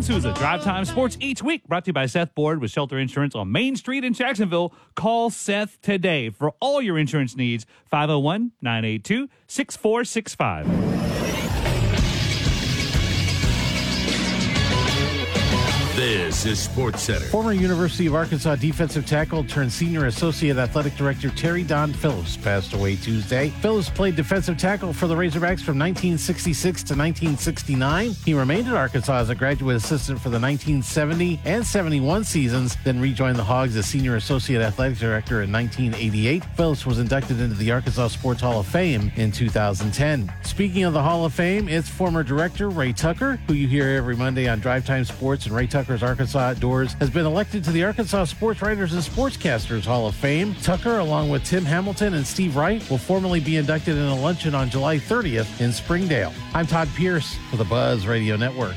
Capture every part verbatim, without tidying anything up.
Souza. Drive Time Sports each week, brought to you by Seth Board with Shelter Insurance on Main Street in Jacksonville. Call Seth today for all your insurance needs. five oh one, nine eight two, six four six five. This is Sports Center. Former University of Arkansas defensive tackle turned senior associate athletic director Terry Don Phillips passed away Tuesday. Phillips played defensive tackle for the Razorbacks from nineteen sixty-six to nineteen sixty-nine. He remained at Arkansas as a graduate assistant for the nineteen seventy and seventy-one seasons, then rejoined the Hogs as senior associate athletic director in nineteen eighty-eight. Phillips was inducted into the Arkansas Sports Hall of Fame in two thousand ten. Speaking of the Hall of Fame, it's former director Ray Tucker, who you hear every Monday on Drive Time Sports, and Ray Tucker Arkansas Outdoors, has been elected to the Arkansas Sports Writers and Sportscasters Hall of Fame. Tucker, along with Tim Hamilton and Steve Wright, will formally be inducted in a luncheon on July thirtieth in Springdale. I'm Todd Pierce for the Buzz Radio Network.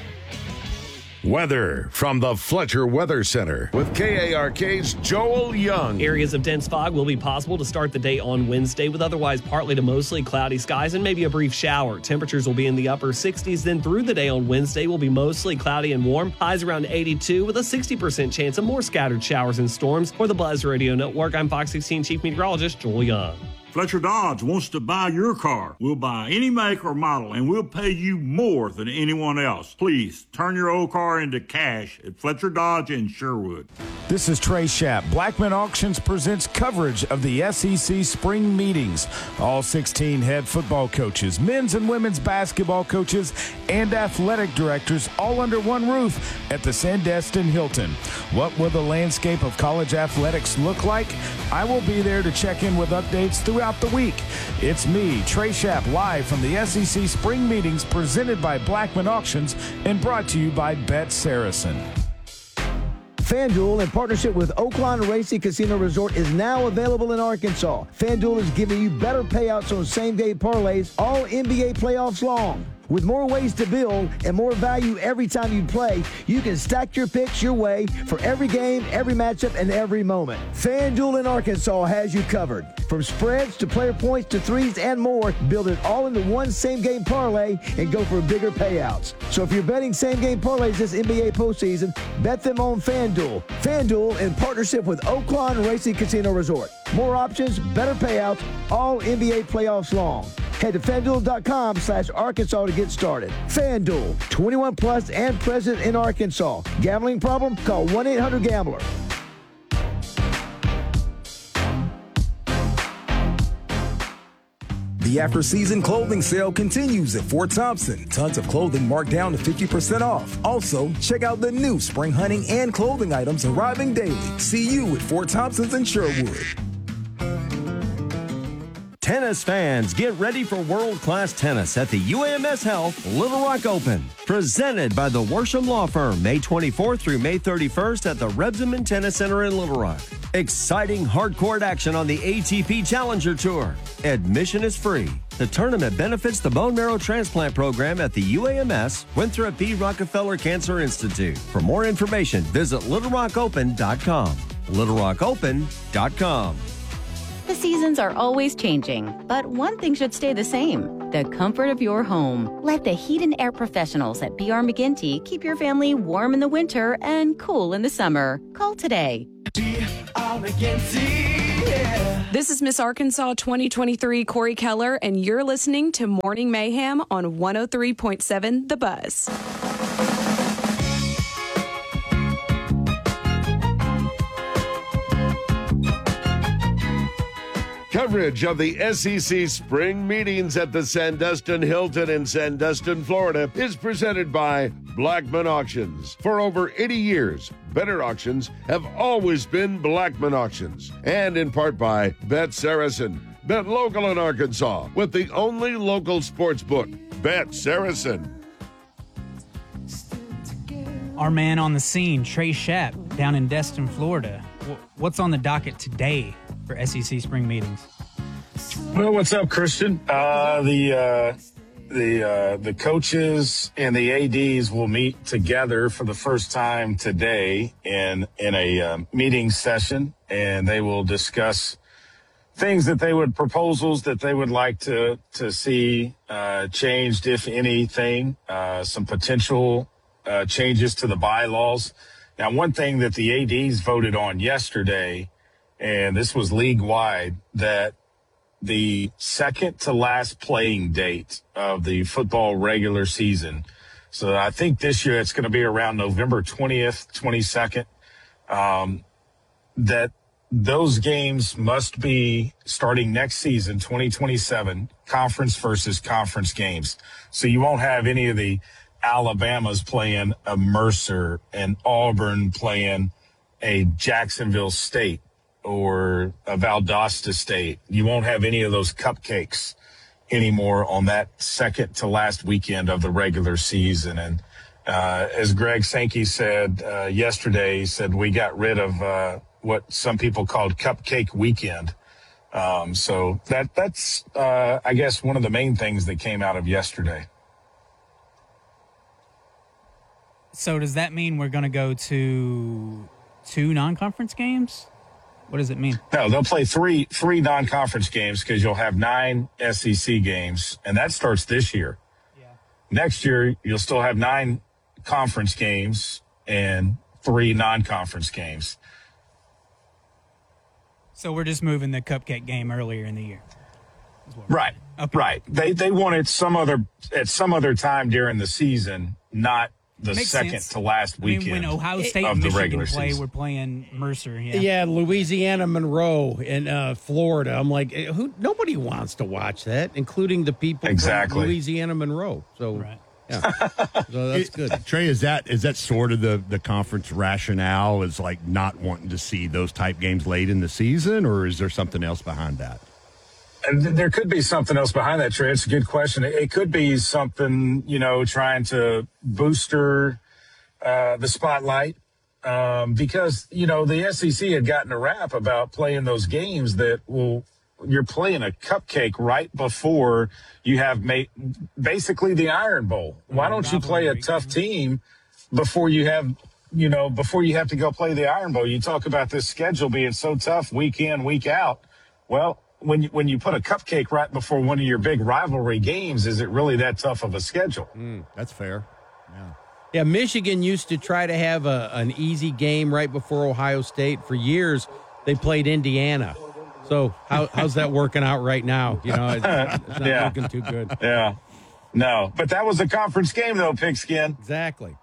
Weather from the Fletcher Weather Center with K A R K's Joel Young. Areas of dense fog will be possible to start the day on Wednesday with otherwise partly to mostly cloudy skies and maybe a brief shower. Temperatures will be in the upper sixties. Then through the day on Wednesday will be mostly cloudy and warm. Highs around eighty-two with a sixty percent chance of more scattered showers and storms. For the Buzz Radio Network, I'm Fox sixteen Chief Meteorologist Joel Young. Fletcher Dodge wants to buy your car. We'll buy any make or model, and we'll pay you more than anyone else. Please turn your old car into cash at Fletcher Dodge in Sherwood. This is Trey Schapp. Blackman Auctions presents coverage of the S E C spring meetings. All sixteen head football coaches, men's and women's basketball coaches, and athletic directors all under one roof at the Sandestin Hilton. What will the landscape of college athletics look like? I will be there to check in with updates throughout the week. It's me, Trey Schapp, live from the S E C spring meetings presented by Blackman Auctions and brought to you by Bet Saracen. FanDuel, in partnership with Oaklawn Racing Casino Resort, is now available in Arkansas. FanDuel is giving you better payouts on same-day parlays all N B A playoffs long. With more ways to build and more value every time you play, you can stack your picks your way for every game, every matchup, and every moment. FanDuel in Arkansas has you covered. From spreads to player points to threes and more, build it all into one same-game parlay and go for bigger payouts. So if you're betting same-game parlays this N B A postseason, bet them on FanDuel. FanDuel in partnership with Oaklawn Racing Casino Resort. More options, better payouts, all N B A playoffs long. Head to FanDuel.com slash Arkansas to get started. FanDuel, twenty-one plus and present in Arkansas. Gambling problem? Call one eight hundred gambler. The after-season clothing sale continues at Fort Thompson. Tons of clothing marked down to fifty percent off. Also, check out the new spring hunting and clothing items arriving daily. See you at Fort Thompson's in Sherwood. Tennis fans, get ready for world-class tennis at the U A M S Health Little Rock Open. Presented by the Worsham Law Firm, May twenty-fourth through May thirty-first at the Rebsamen Tennis Center in Little Rock. Exciting hardcourt action on the A T P Challenger Tour. Admission is free. The tournament benefits the bone marrow transplant program at the U A M S Winthrop B. Rockefeller Cancer Institute. For more information, visit little rock open dot com. little rock open dot com. The seasons are always changing, but one thing should stay the same: the comfort of your home. Let the heat and air professionals at B R McGinty keep your family warm in the winter and cool in the summer. Call today. B R McGinty, yeah. This is Miss Arkansas twenty twenty-three Corey Keller, and you're listening to Morning Mayhem on one oh three point seven The Buzz. Coverage of the S E C spring meetings at the Sandestin Hilton in Sandestin, Florida is presented by Blackman Auctions. For over eighty years, better auctions have always been Blackman Auctions. And in part by Bet Saracen. Bet local in Arkansas with the only local sports book, Bet Saracen. Our man on the scene, Trey Schapp, down in Destin, Florida. What's on the docket today for S E C spring meetings? Well, what's up, Christian? Uh, the uh, the uh, the coaches and the A Ds will meet together for the first time today in in a uh, meeting session, and they will discuss things that they would proposals that they would like to to see uh, changed, if anything. Uh, some potential uh, changes to the bylaws. Now, one thing that the A Ds voted on yesterday, and this was league-wide, that the second to last playing date of the football regular season, so I think this year it's going to be around November twentieth, twenty-second, um, that those games must be starting next season, twenty twenty-seven, conference versus conference games. So you won't have any of the Alabamas playing a Mercer and Auburn playing a Jacksonville State or a Valdosta State. You won't have any of those cupcakes anymore on that second to last weekend of the regular season. And uh, as Greg Sankey said uh, yesterday, he said we got rid of uh, what some people called Cupcake Weekend. Um, so that that's, uh, I guess, one of the main things that came out of yesterday. So does that mean we're going to go to two non-conference games? What does it mean? No, they'll play three three non-conference games because you'll have nine S E C games, and that starts this year. Yeah. Next year, you'll still have nine conference games and three non-conference games. So we're just moving the cupcake game earlier in the year. Right, okay. right. They they wanted some other at some other time during the season, not the Makes second sense. to last weekend. I mean, when Ohio State of and the Michigan regular play, season. we're playing Mercer. Yeah, Yeah, Louisiana Monroe in uh, Florida. I'm like, eh, who? Nobody wants to watch that, including the people Exactly. from Louisiana Monroe. So, right. yeah, so that's good. Trey, is that is that sort of the, the conference rationale, is like not wanting to see those type games late in the season, or is there something else behind that? And th- there could be something else behind that, Trey. It's a good question. It, it could be something, you know, trying to booster uh, the spotlight um, because, you know, the S E C had gotten a rap about playing those games that will you're playing a cupcake right before you have made basically the Iron Bowl. Why don't you play a tough team before you have, you know, before you have to go play the Iron Bowl? You talk about this schedule being so tough week in, week out. Well, when you, when you put a cupcake right before one of your big rivalry games, is it really that tough of a schedule? Mm, that's fair. Yeah. Yeah, Michigan used to try to have a, an easy game right before Ohio State. For years, they played Indiana. So how, how's that working out right now? You know, it's, it's not Yeah. looking too good. Yeah. No, but that was a conference game, though, Pigskin. Exactly.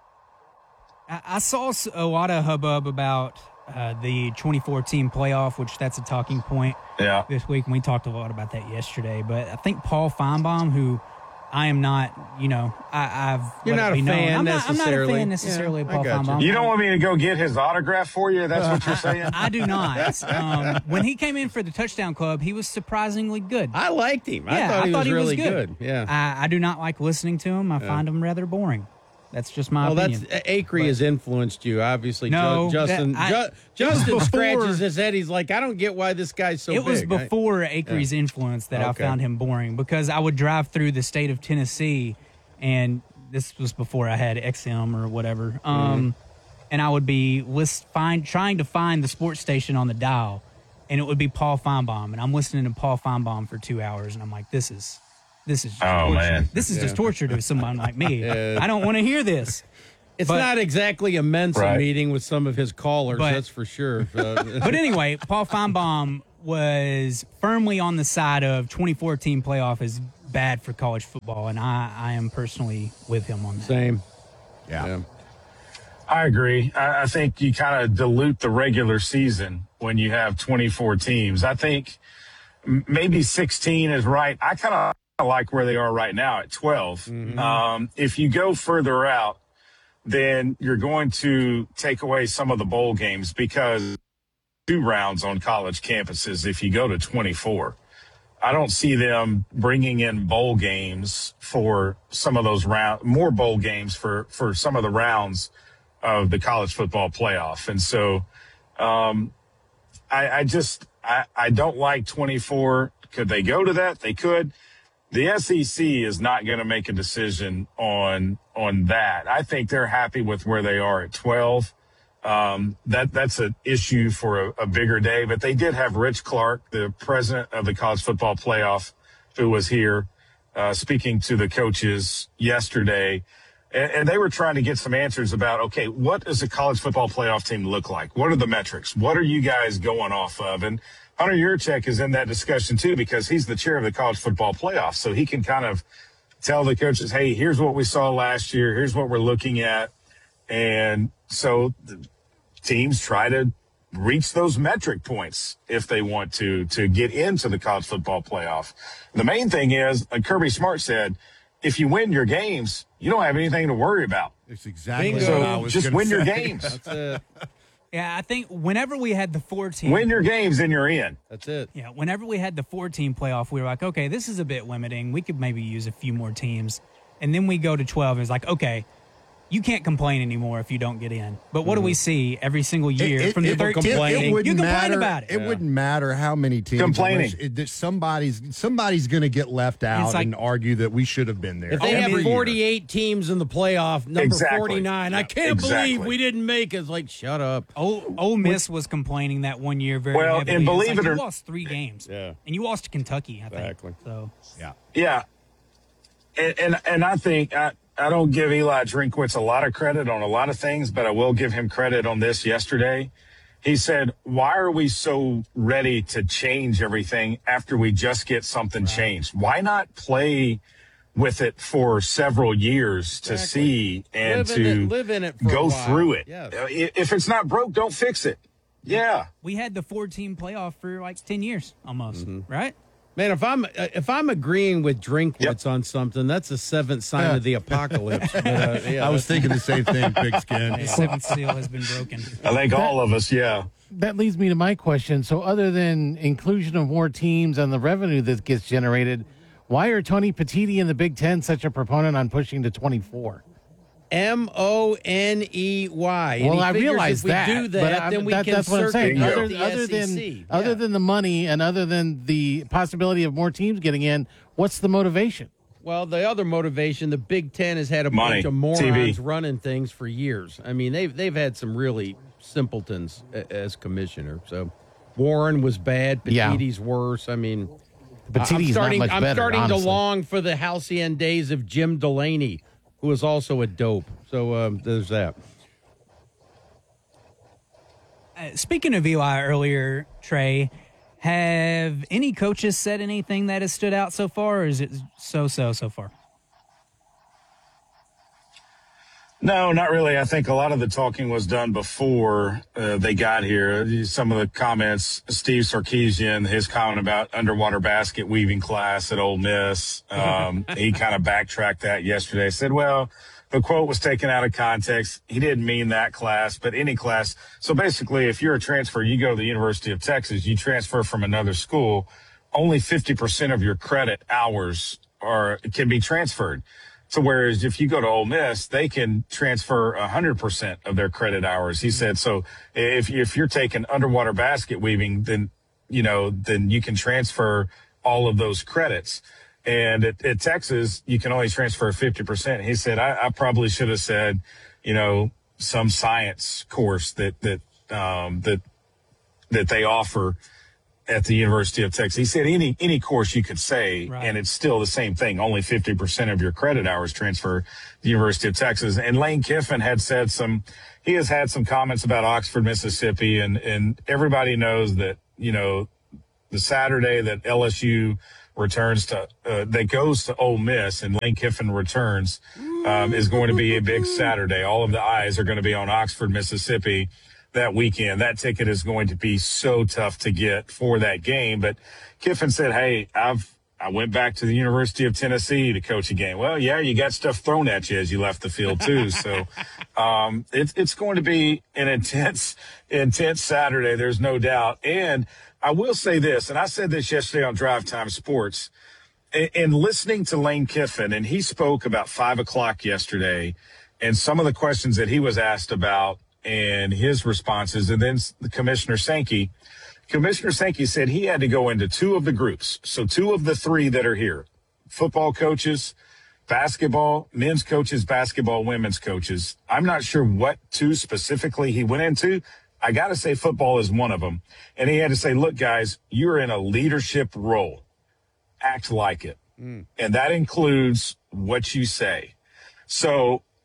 I, I saw s- a lot of hubbub about uh, the twenty-four team playoff, which that's a talking point Yeah. this week, and we talked a lot about that yesterday. But I think Paul Feinbaum, who I am not, you know, I, I've You're let not it be a known. fan I'm not, I'm not a necessarily. fan necessarily of Yeah, I Paul got you. Feinbaum. You don't want me to go get his autograph for you? That's what you're saying? I do not. Um, when he came in for the Touchdown Club, he was surprisingly good. I liked him. I yeah, thought he I was thought he really was good. good. Yeah. I, I do not like listening to him. I Yeah. find him rather boring. That's just my Well, opinion. that's Acree has influenced you, obviously. No, Ju- Justin. that- I- Ju- it was Justin before- scratches his head. He's like, I don't get why this guy's so it was big. I- before Acree's Yeah. influence that I Okay. found him boring, because I would drive through the state of Tennessee, and this was before I had X M or whatever. Um, and I would be list, find, trying to find the sports station on the dial, and it would be Paul Feinbaum, and I'm listening to Paul Feinbaum for two hours, and I'm like, this is this is just Oh, torture. man. This is just Yeah. torture to someone like me. Yeah. I don't want to hear this. It's But- not exactly a Mensa Right. meeting with some of his callers, But- that's for sure. Uh, But anyway, Paul Feinbaum was firmly on the side of twenty-four team playoff is bad for college football, and I, I am personally with him on that. Same. Yeah. Yeah. I agree. I, I think you kind of dilute the regular season when you have twenty-four teams. I think m- maybe sixteen is right. I kind of like where they are right now at twelve. Mm-hmm. Um, if you go further out, then you're going to take away some of the bowl games, because two rounds on college campuses if you go to twenty-four. I don't see them bringing in bowl games for some of those round, more bowl games for, for some of the rounds of the college football playoff. And so, um, I, I just, I, I don't like twenty-four. Could they go to that? They could. The S E C is not going to make a decision on, on that. I think they're happy with where they are at twelve. Um, that, that's an issue for a, a bigger day, but they did have Rich Clark, the president of the college football playoff, who was here, uh, speaking to the coaches yesterday. And, and they were trying to get some answers about, okay, what does a college football playoff team look like? What are the metrics? What are you guys going off of? And Hunter Yurchek is in that discussion too, because he's the chair of the college football playoff. So he can kind of tell the coaches, hey, here's what we saw last year. Here's what we're looking at. And so the teams try to reach those metric points if they want to, to get into the college football playoff. The main thing is, like Kirby Smart said, if you win your games, you don't have anything to worry about. It's exactly Bingo. what I was Just gonna win your say. games. That's it. Yeah, I think whenever we had the four team, Win your games and you're in. That's it. Yeah, whenever we had the four team playoff, we were like, okay, this is a bit limiting. We could maybe use a few more teams. And then we go to twelve, and it's like, okay, you can't complain anymore if you don't get in. But what do we see every single year It- it- from the it- thirteen? it- it wouldn't you complain matter, about it. It wouldn't matter how many teams. Complaining. unless it- that somebody's somebody's going to get left out like- and argue that we should have been there. If they have Every year. forty-eight teams in the playoff, number Exactly. forty-nine, I can't Exactly. believe we didn't make it. It's like, shut up. Ole, Ole Miss was complaining that one year very Well, heavily. and It's believe like it you or- lost three games. Yeah. And you lost to Kentucky, I think. Exactly. So Yeah. Yeah. And, and, and I think I, I don't give Eli Drinkwitz a lot of credit on a lot of things, but I will give him credit on this yesterday. He said, why are we so ready to change everything after we just get something changed? Why not play with it for several years to Exactly. see and Live in to it- live in it for a go while. through it? Yes. Uh, i- If it's not broke, don't fix it. Yeah. we had the four team playoff for like ten years almost, Mm-hmm. right? Man, if I'm uh, if I'm agreeing with Drinkwitz on something, that's a seventh sign of the apocalypse. But, uh, yeah, I was that's- thinking the same thing, Pigskin. The seventh seal has been broken. I think all of us, yeah. That leads me to my question. So, other than inclusion of more teams and the revenue that gets generated, why are Tony Petitti and the Big Ten such a proponent on pushing to twenty-four? M O N E Y. And Well, he I figures realize if we that, do but that, I'm- then we that- can that's what I'm saying. circumvent Other, the other S E C. than other Yeah. than the money and other than the possibility of more teams getting in, what's the motivation? Well, the other motivation, the Big Ten has had a Money, bunch of T V. morons running things for years. I mean, they've they've had some really simpletons a- as commissioner. So Warren was bad, Yeah. Petitti's worse. I mean, Petitti's I'm not starting, much I'm better, starting honestly. to long for the halcyon days of Jim Delaney, who was also a dope. So um, there's that. Uh, speaking of Eli earlier, Trey, have any coaches said anything that has stood out so far, or is it so-so so far? No, not really. I think a lot of the talking was done before uh, they got here. Some of the comments, Steve Sarkisian, his comment about underwater basket weaving class at Ole Miss, um, he kind of backtracked that yesterday. Said, well, the quote was taken out of context. He didn't mean that class, but any class. So basically, if you're a transfer, you go to the University of Texas, you transfer from another school, only fifty percent of your credit hours are can be transferred. So whereas if you go to Ole Miss, they can transfer one hundred percent of their credit hours. He said, so if, if you're taking underwater basket weaving, then, you know, then you can transfer all of those credits. And at, at Texas, you can only transfer fifty percent. He said, I, I probably should have said, you know, some science course that, that, um, that, that they offer at the University of Texas. He said any any course you could say, Right. and it's still the same thing. Only fifty percent of your credit hours transfer to the University of Texas. And Lane Kiffin had said some, he has had some comments about Oxford, Mississippi, and, and everybody knows that, you know, the Saturday that L S U returns to, uh, that goes to Ole Miss and Lane Kiffin returns, um, is going to be a big Saturday. All of the eyes are going to be on Oxford, Mississippi that weekend. That ticket is going to be so tough to get for that game. But Kiffin said, hey, I've, I went back to the University of Tennessee to coach a game. Well, yeah, you got stuff thrown at you as you left the field too. So, um, it's, it's going to be an intense, intense Saturday. There's no doubt. And I will say this, and I said this yesterday on Drive Time Sports, in, in listening to Lane Kiffin, and he spoke about five o'clock yesterday, and some of the questions that he was asked about and his responses, and then the Commissioner Sankey. Commissioner Sankey said he had to go into two of the groups. So two of the three that are here, football coaches, basketball, men's coaches, basketball, women's coaches. I'm not sure what two specifically he went into. I got to say football is one of them. And he had to say, look, guys, you're in a leadership role. Act like it. Mm. And that includes what you say. So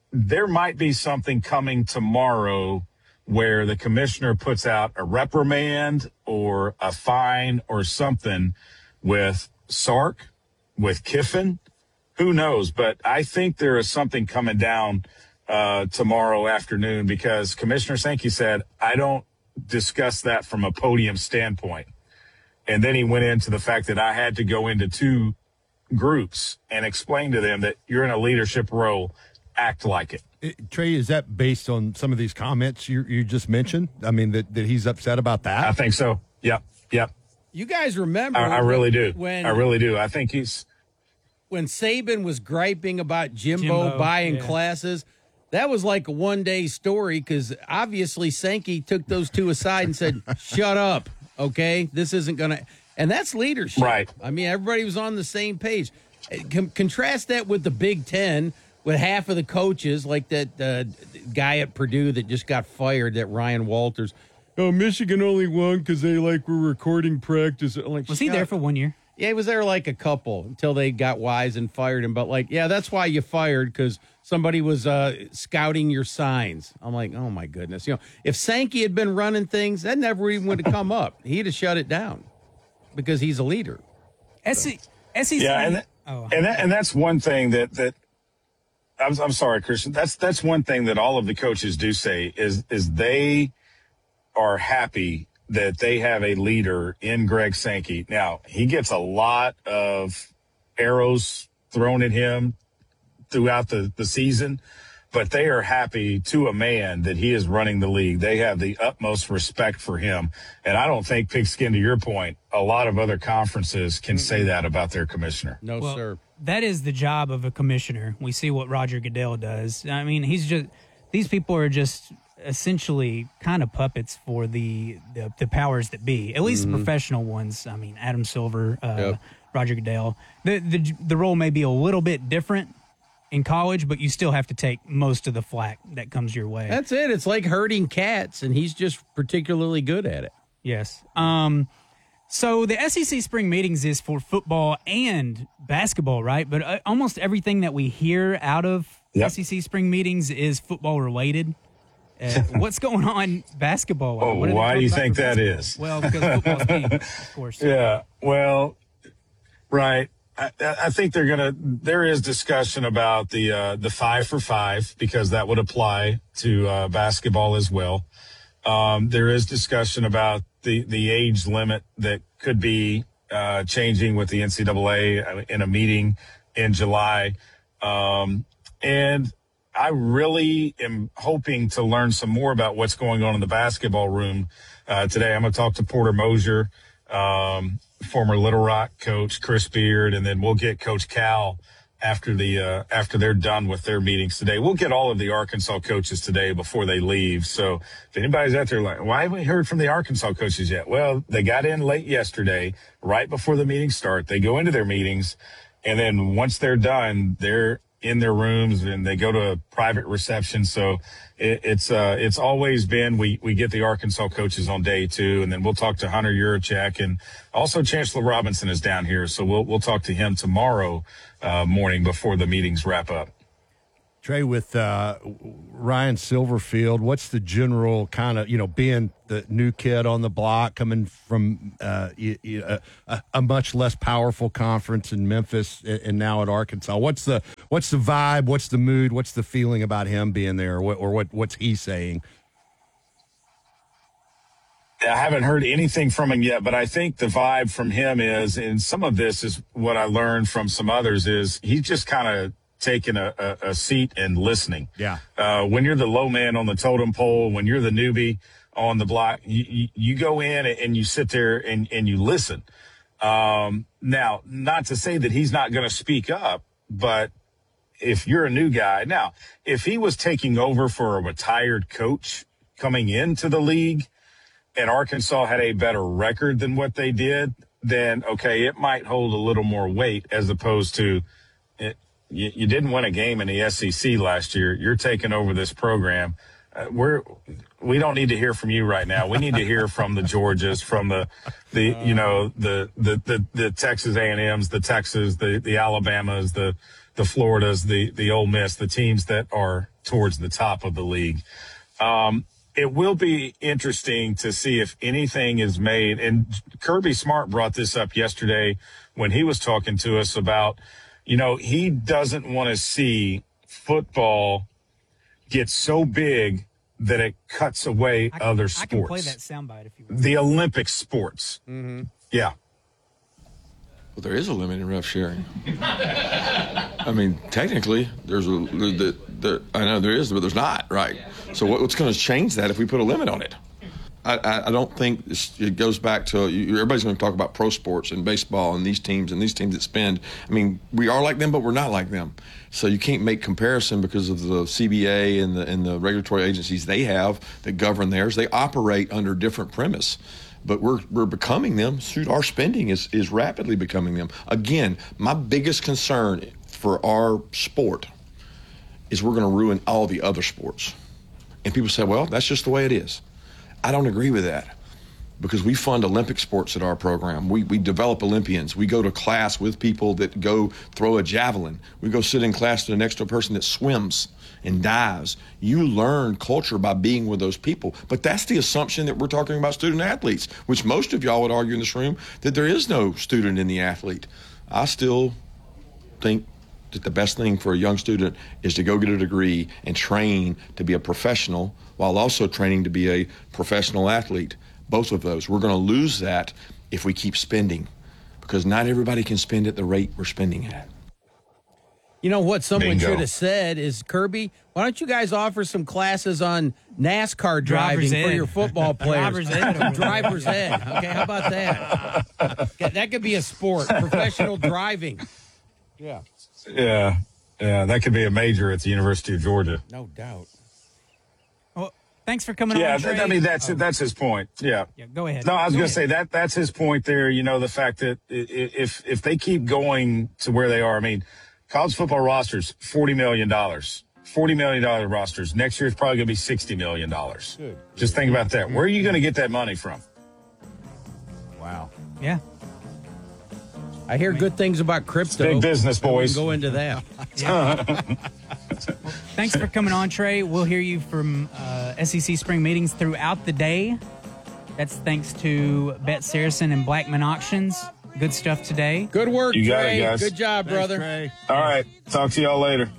there might be something coming tomorrow where the commissioner puts out a reprimand or a fine or something with Sark, with Kiffin. Who knows? But I think there is something coming down uh, tomorrow afternoon because Commissioner Sankey said, I don't discuss that from a podium standpoint. And then he went into the fact that I had to go into two groups and explain to them that you're in a leadership role, act like it. It, Trey, is that based on some of these comments you you just mentioned? I mean, that, that he's upset about that? I think so. Yep. Yep. You guys remember? I, I really do. When, I really do. I think he's when Saban was griping about Jimbo, Jimbo, buying yeah. classes. That was like a one-day story because obviously Sankey took those two aside and said, shut up, okay? This isn't going to – and that's leadership. Right. I mean, everybody was on the same page. Con- contrast that with the Big Ten with half of the coaches, like that uh, guy at Purdue that just got fired, that Ryan Walters. Oh, Michigan only won because they, like, were recording practice. Like, Was he there for one year? Yeah, he was there like a couple until they got wise and fired him. But, like, yeah, that's why you fired because somebody was uh, scouting your signs. I'm like, oh, my goodness. You know, if Sankey had been running things, that never even would have come up. He'd have shut it down because he's a leader. S E C. Yeah, and, that, oh. and, that, and that's one thing that, that I'm, I'm sorry, Christian. That's that's one thing that all of the coaches do say is is they are happy that they have a leader in Greg Sankey. Now, he gets a lot of arrows thrown at him throughout the, the season, but they are happy to a man that he is running the league. They have the utmost respect for him. And I don't think, Pigskin, to your point, a lot of other conferences can say that about their commissioner. No, Well, sir. That is the job of a commissioner. We see what Roger Goodell does. I mean, he's just these people are just essentially kind of puppets for the the, the powers that be. At least Mhm. the professional ones. I mean, Adam Silver, uh, Yep. Roger Goodell. The, the the role may be a little bit different in college, but you still have to take most of the flack that comes your way. That's it. It's like herding cats, and he's just particularly good at it. Yes. Um, so the S E C spring meetings is for football and basketball, right? But uh, almost everything that we hear out of Yep. S E C spring meetings is football related. Uh, what's going on basketball? Oh, What are they why do talking you about think for that basketball? is? Well, because football's king, of course. Yeah, well, right. I, I think they're gonna. There is discussion about the uh, the five for five because that would apply to uh, basketball as well. Um, there is discussion about the the age limit that could be uh, changing with the N C double A in a meeting in July, um, and I really am hoping to learn some more about what's going on in the basketball room uh, today. I'm going to talk to Porter Mosier, um, former Little Rock coach, Chris Beard, and then we'll get Coach Cal after the uh, after they're done with their meetings today. We'll get all of the Arkansas coaches today before they leave. So if anybody's out there like, why haven't we heard from the Arkansas coaches yet? Well, they got in late yesterday, right before the meetings start. They go into their meetings, and then once they're done, they're in their rooms and they go to a private reception. So it, it's uh, it's always been we we get the Arkansas coaches on day two, and then we'll talk to Hunter Yurachek, and also Chancellor Robinson is down here, so we'll we'll talk to him tomorrow uh, morning before the meetings wrap up. Trey, with uh, Ryan Silverfield, what's the general kind of, you know, being the new kid on the block, coming from uh, you, you, uh, a, a much less powerful conference in Memphis and, and now at Arkansas? What's the what's the vibe? What's the mood? What's the feeling about him being there, or what, or what what's he saying? I haven't heard anything from him yet, but I think the vibe from him is, and some of this is what I learned from some others, is he's just kind of taking a, a, a seat and listening. Yeah. Uh, when you're the low man on the totem pole, when you're the newbie on the block, you, you, you go in and you sit there and, and you listen. Um, now, not to say that he's not going to speak up, but if you're a new guy, now, if he was taking over for a retired coach coming into the league and Arkansas had a better record than what they did, then, okay, it might hold a little more weight as opposed to it. You, you didn't win a game in the S E C last year. You're taking over this program. Uh, we're we don't need to hear from you right now. We need to hear from the Georgias, from the the you know the the the, the Texas A and M's, the Texas, the the Alabamas, the the Floridas, the the Ole Miss, the teams that are towards the top of the league. Um, it will be interesting to see if anything is made. And Kirby Smart brought this up yesterday when he was talking to us about, you know, he doesn't want to see football get so big that it cuts away I, other I sports. can play that soundbite if you want. The Olympic sports. Mm-hmm. Yeah. Well, there is a limit in ref sharing. I mean, technically, there's a. The, the, I know there is, but there's not, right? So what, what's going to change that if we put a limit on it? I, I, I don't think it's, it goes back to you, everybody's going to talk about pro sports and baseball and these teams and these teams that spend. I mean, we are like them, but we're not like them. So you can't make comparison because of the C B A and the and the regulatory agencies they have that govern theirs. They operate under different premise. But we're we're becoming them. Our spending is, is rapidly becoming them. Again, my biggest concern for our sport is we're going to ruin all the other sports. And people say, well, that's just the way it is. I don't agree with that because we fund Olympic sports at our program. We we develop Olympians. We go to class with people that go throw a javelin. We go sit in class to the next to a person that swims and dives. You learn culture by being with those people. But that's the assumption that we're talking about student athletes, which most of y'all would argue in this room that there is no student in the athlete. I still think that the best thing for a young student is to go get a degree and train to be a professional while also training to be a professional athlete. Both of those. We're going to lose that if we keep spending because not everybody can spend at the rate we're spending at. You know what someone Bingo. should have said is, Kirby, why don't you guys offer some classes on NASCAR driving Driver's for ed. your football players? Driver's ed. Driver's ed. Okay, how about that? That could be a sport, professional driving. Yeah. Yeah. Yeah. That could be a major at the University of Georgia. No doubt. Well, thanks for coming Yeah, on, that, Trey. I mean, that's Oh, that's his point. Yeah. yeah, go ahead. No, I was Go going to ahead. say that that's his point there. You know, the fact that i- i- if if they keep going to where they are, I mean, college football rosters, forty million dollars. forty million dollars rosters. Next year, it's probably going to be sixty million dollars. Good. Just think about that. Where are you going to get that money from? Wow. Yeah. I hear good things about crypto. big business, I wouldn't boys. go into that. Thanks for coming on, Trey. We'll hear you from uh, S E C spring meetings throughout the day. That's thanks to Bet Saracen and Blackman Auctions. Good stuff today. Good work, You got it, Trey. guys. Good job, Thanks, brother. Trey. All right. Talk to y'all later.